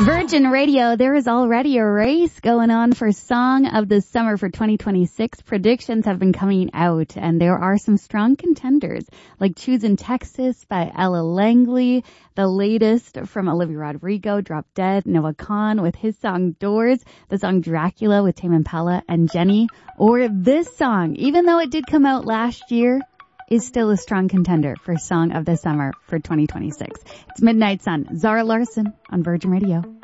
Virgin Radio, there is already a race going on for Song of the Summer for 2026. Predictions have been coming out, and there are some strong contenders, like Choosing Texas by Ella Langley, the latest from Olivia Rodrigo, Drop Dead, Noah Kahan with his song Doors, the song Dracula with Tame Impala and Jenny, or this song, even though it did come out last year, is still a strong contender for Song of the Summer for 2026. It's Midnight Sun, Zara Larsson on Virgin Radio.